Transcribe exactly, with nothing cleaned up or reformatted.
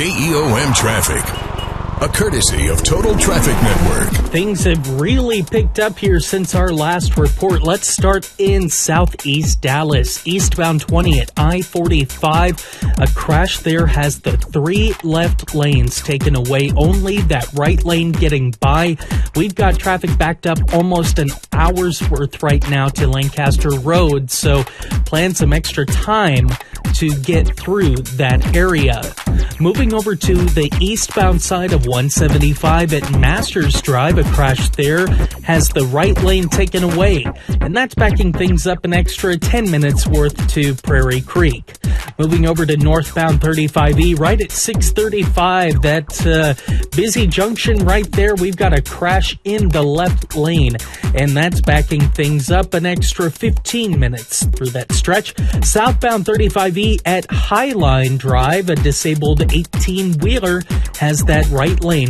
K E O M traffic. A courtesy of Total Traffic Network. Things have really picked up here since our last report. Let's start in southeast Dallas. Eastbound twenty at I forty-five. A crash there has the three left lanes taken away. Only that right lane getting by. We've got traffic backed up almost an hour's worth right now to Lancaster Road. So plan some extra time to get through that area. Moving over to the eastbound side of one seventy-five at Masters Drive, a crash there has the right lane taken away, and that's backing things up an extra ten minutes worth to Prairie Creek. Moving over to northbound thirty-five E, right at six thirty-five, that uh, busy junction right there, we've got a crash in the left lane, and that's backing things up an extra fifteen minutes through that stretch. Southbound thirty-five E at Highline Drive, a disabled eighteen-wheeler has that right lane